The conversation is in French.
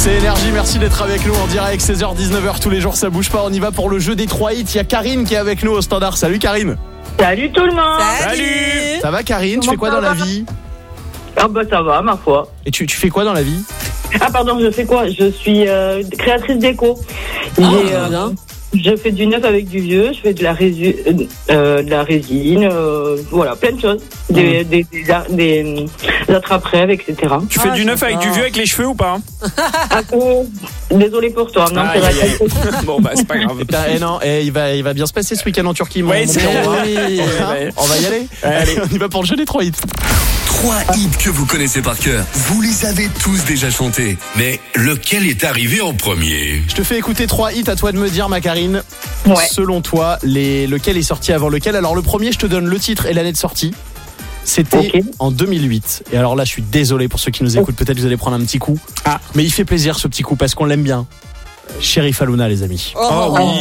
C'est Énergie, merci d'être avec nous en direct, 16h, 19h tous les jours, ça bouge pas. On y va pour le jeu des 3 hits. Il y a Karine qui est avec nous au standard. Salut Karine. Salut tout le monde. Salut. Ça va Karine? Tu fais quoi dans la vie? Ah bah ça va, ma foi. Et tu fais quoi dans la vie? Ah pardon, je fais quoi? Je suis créatrice déco. Je fais du neuf avec du vieux, je fais de la résine, voilà, plein de choses. Des attrape-rêves, etc. Tu fais du neuf avec du vieux avec les cheveux ou pas? Désolé pour toi, non, c'est vrai. Bon bah c'est pas grave. Non, il va bien se passer ce week-end en Turquie. Ouais, c'est on va y aller. Allez, on y va pour le jeu des 3 hits. 3 hits que vous connaissez par cœur. Vous les avez tous déjà chantés. Mais lequel est arrivé en premier? Je te fais écouter 3 hits, à toi de me dire, ma Karine. Ouais. Selon toi, lequel est sorti avant lequel? Alors le premier, je te donne le titre et l'année de sortie. C'était en 2008. Et alors là, je suis désolé pour ceux qui nous écoutent. Peut-être que vous allez prendre un petit coup. Mais il fait plaisir ce petit coup parce qu'on l'aime bien. Chérif Alouna, les amis. Oh oui.